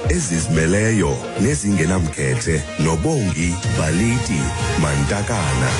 ezizimeleyo nezingenamkhethe noBongi Baliti Mantakana.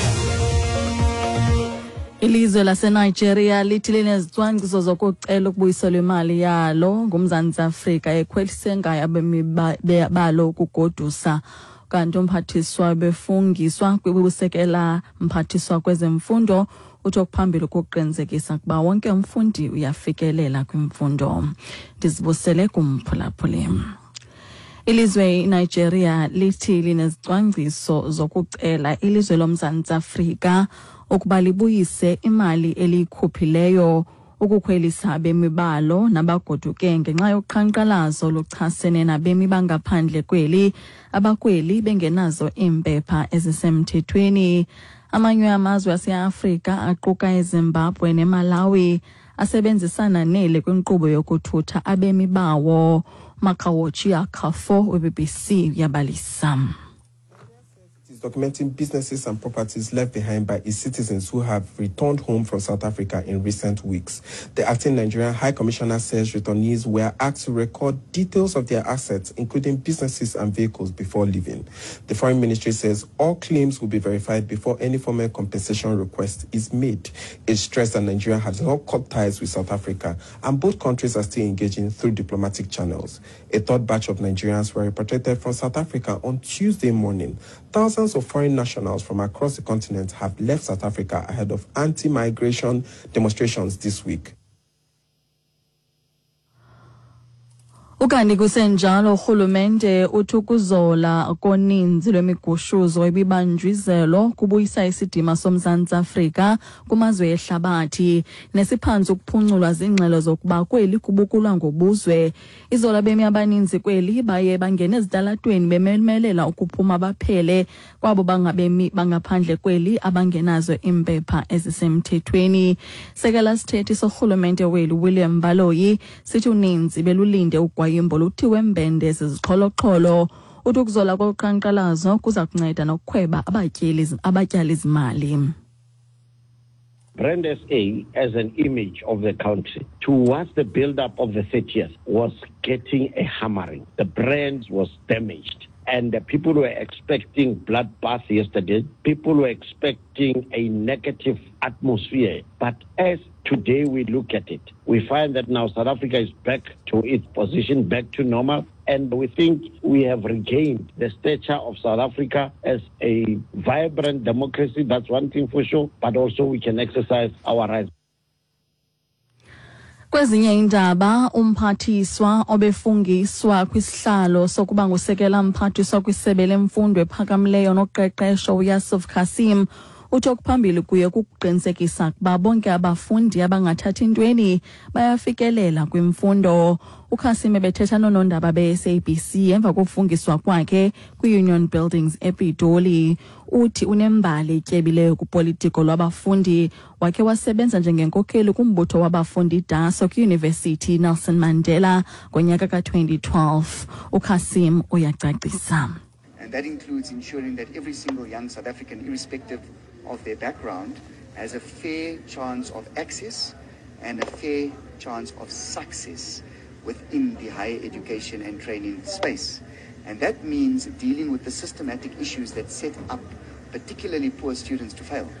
Ilizwe laseNigeria lithi linezicwangciso zokucela ukubuyiselwa imali yalo ngumZantsi Afrika ekhwelise ngayo abemi balo ukugodusa. Kanti umphathiswa befungiswa kwibusekela mphathiswa kwezemfundo uthi okuphambili ukuqinisekisa ukuba wonke umfundi uyafikelela kwimfundo. Ndizibusele kumphulaphuli. Ilizwe Nigeria lithi linezicwangciso zokucela ilizwe loMzantsi Afrika ukuba libuyise imali eliyikhuphileyo ukukhwelisa abemi balo nabagoduke ngenxa yoqhankqalazo luchasene nabemi bangaphandle kweli abakweli bengenazo iimpepha ezisemthethweni. Amanye amazwe aseAfrika aquka eZimbabwe neMalawi asebenzisana nele kwinkqubo yokuthutha abemi bawo. Makawochi Akafo weBBC yabalisa. Documenting businesses and properties left behind by its citizens who have returned home from South Africa in recent weeks. The acting Nigerian High Commissioner says returnees were asked to record details of their assets, including businesses and vehicles, before leaving. The Foreign Ministry says all claims will be verified before any formal compensation request is made. It stressed that Nigeria has not cut ties with South Africa, and both countries are still engaging through diplomatic channels. A third batch of Nigerians were repatriated from South Africa on Tuesday morning. Thousands of foreign nationals from across the continent have left South Africa ahead of anti-migration demonstrations this week. Ukanti kusenjalo urhulumente uthi ukuzola koninzi lwemigushuzo ebibanjwizelo kubuyisa isidima soMzantsi Afrika kumazwe ehlabathi nesiphantsi ukuphunyulwa zingxelo zokuba kweli kubukulwa ngobuzwe. Izola bemi abaninzi kweli baye bangena ezitalatweni bememelela ukuphuma baphele kwabo bangabemi bangaphandle kweli abangenazo impepha ezisemthethweni. Sekela sithethi sorhulumente weli William Baloyi sithi uninzi belulinde ugwayimbo luthiwe mbende zizixholo-xholo uthi ukuzola koqhankqalazo kuza kunceda nokukhweba abatyali izimali. Brand SA, as an image of the country, towards the build-up of the 30th, was getting a hammering. The brand was damaged. And the people were expecting bloodbath yesterday. People were expecting a negative atmosphere. But as today we look at it, we find that now South Africa is back to its position, back to normal. And we think we have regained the stature of South Africa as a vibrant democracy. That's one thing for sure. But also we can exercise our rights. Kwezinye indaba umphathiswa obefungiswa kwisihlalo sokuba ngusekela mphathiswa kwisebe lemfundo ephakamileyo noqeqesho uYusuf Kasim uthi okuphambili kuye kukuqinisekisa ukuba bonke abafundi abangathathi ntweni bayafikelela kwimfundo. uKasim ebethetha nonondaba be-SABC emva kokufungiswa kwakhe kwi-Union Buildings ePitoli. Uthi unembali etyebileyo kupolitiko lwabafundi wakhe wasebenza njengenkokheli kumbutho wabafundi DASO kwiUniversity Nelson Mandela ngonyaka ka-2012. uKasim uyacacisa. And that includes ensuring that every single young South African, irrespective of their background, has a fair chance of access and a fair chance of success within the higher education and training space. And that means dealing with the systematic issues that set up particularly poor students to fail.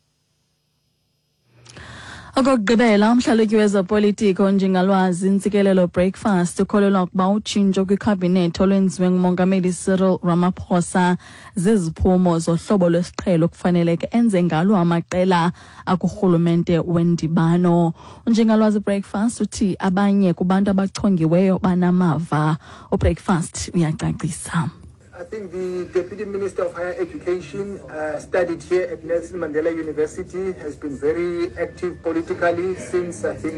Okugqibela umhlalutyi wezopolitiko Njengalwazi Ntsikelelo Breakfast ukholelwa ukuba utshintsho kwikhabhinethi olwenziwe nguMongameli Cyril Ramaphosa ziziphumo zohlobo lwesiqhelo kufaneleke enze ngalo amaqela akurhulumente wendibano. Njengalwazi Breakfast uthi abanye kubantu abachongiweyo banamava. uBreakfast uyacacisa. I think the Deputy Minister of Higher Education studied here at Nelson Mandela University, has been very active politically since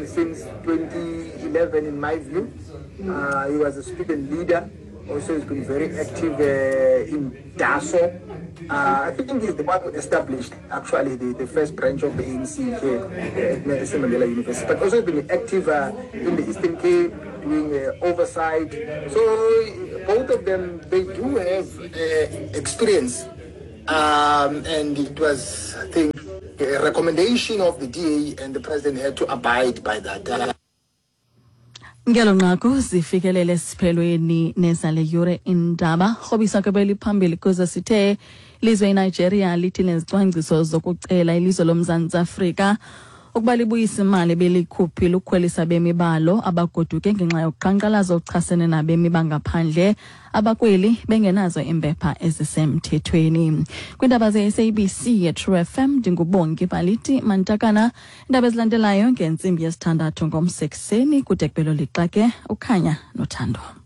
2011 in my view. He was a student leader, also has been very active in DASO. I think he's the one who established actually the first branch of the ANC here at Nelson Mandela University, but also has been active in the Eastern Cape, doing oversight. So both of them, they do have experience, and it was, I think, a recommendation of the DA, and the president had to abide by that. Ngelo nqaku zifikelele siphelweni nezale yure indaba khobisa kebeli phambili kuze sithe ilizwe iNigeria lithi nezicwangciso zokucela ilizwe loMzantsi Afrika ukuba libuyisa imali belikhuphile ukukhwelisa bemi balo abagoduke ngenxa yoqhankqalazo ochasene nabemi bangaphandle abakweli bengenazo imbepha ezisemthethweni. Kwindaba ze-SABC ye-True FM ndingubongi Balithi Mantakana. Indaba ezilandelayo ngentsimbi yesithandathu ngomsekuseni kude kubelo lixake ukhanya nothando.